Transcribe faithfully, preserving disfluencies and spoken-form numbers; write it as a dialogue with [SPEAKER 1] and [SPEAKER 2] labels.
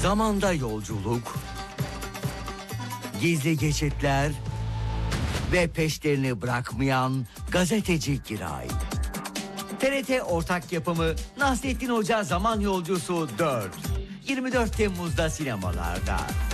[SPEAKER 1] Zamanda yolculuk, gizli geçitler ve peşlerini bırakmayan gazeteci Giray. T R T ortak yapımı Nasrettin Hoca Zaman Yolcusu dört. yirmi dört Temmuz'da sinemalarda.